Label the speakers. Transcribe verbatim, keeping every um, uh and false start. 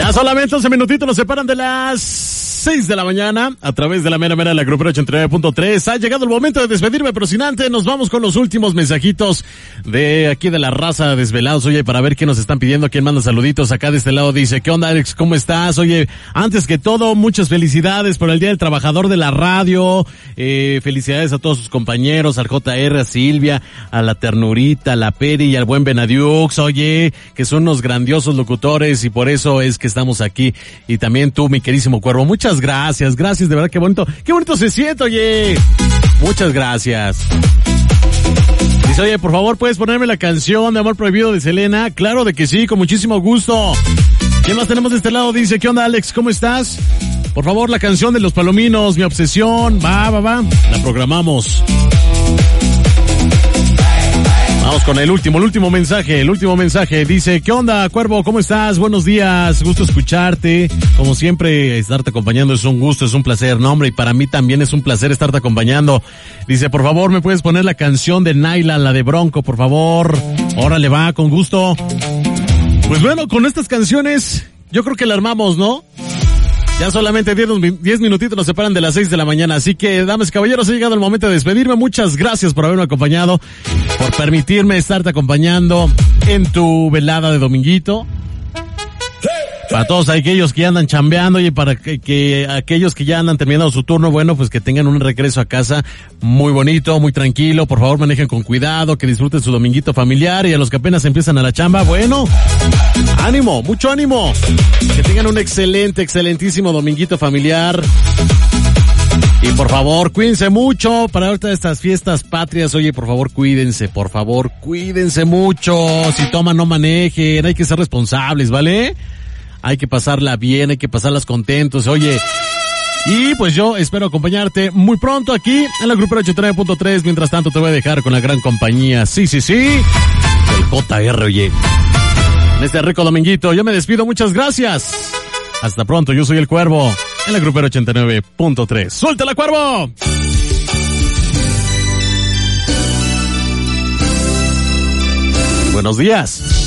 Speaker 1: Ya solamente once minutitos nos separan de las seis de la mañana a través de la mera mera de la Grupera ochenta y nueve punto tres. Ha llegado el momento de despedirme, pero sin antes nos vamos con los últimos mensajitos de aquí de la raza Desvelados. Oye, para ver qué nos están pidiendo, quién manda saluditos. Acá de este lado dice, ¿qué onda, Alex? ¿Cómo estás? Oye, antes que todo, muchas felicidades por el Día del Trabajador de la Radio. Eh, felicidades a todos sus compañeros, al J R, a Silvia, a la Ternurita, a la Peri y al buen Benadiux. Oye, que son unos grandiosos locutores y por eso es que estamos aquí. Y también tú, mi querísimo Cuervo, muchas gracias, gracias, de verdad, qué bonito, qué bonito se siente, oye. Muchas gracias. Dice, oye, por favor, ¿puedes ponerme la canción de Amor Prohibido de Selena? Claro de que sí, con muchísimo gusto. ¿Quién más tenemos de este lado? Dice, ¿qué onda, Alex? ¿Cómo estás? Por favor, la canción de Los Palominos, Mi Obsesión. Va, va, va. La programamos. Vamos con el último, el último mensaje, el último mensaje. Dice, ¿qué onda, Cuervo? ¿Cómo estás? Buenos días, gusto escucharte. Como siempre, estarte acompañando es un gusto, es un placer. No, hombre, y para mí también es un placer estarte acompañando. Dice, por favor, ¿me puedes poner la canción de Naila, la de Bronco, por favor? Órale, va, con gusto. Pues bueno, con estas canciones, yo creo que la armamos, ¿no? Ya solamente diez minutitos nos separan de las seis de la mañana, así que, damas y caballeros, ha llegado el momento de despedirme. Muchas gracias por haberme acompañado, por permitirme estarte acompañando en tu velada de dominguito. Para todos aquellos que ya andan chambeando y para que, que aquellos que ya andan terminando su turno, bueno, pues que tengan un regreso a casa muy bonito, muy tranquilo. Por favor, manejen con cuidado, que disfruten su dominguito familiar, y a los que apenas empiezan a la chamba, bueno, ánimo, mucho ánimo. Que tengan un excelente, excelentísimo dominguito familiar. Y por favor, cuídense mucho para ahorita estas fiestas patrias. Oye, por favor, cuídense, por favor, cuídense mucho. Si toman, no manejen, hay que ser responsables, ¿vale? Hay que pasarla bien, hay que pasarlas contentos, oye. Y pues yo espero acompañarte muy pronto aquí en la Grupera ochenta y nueve punto tres. Mientras tanto te voy a dejar con la gran compañía, sí, sí, sí, del J R, oye. En este rico dominguito yo me despido, muchas gracias. Hasta pronto, yo soy el Cuervo en la Grupera ochenta y nueve punto tres. ¡Suéltala, Cuervo! Buenos días.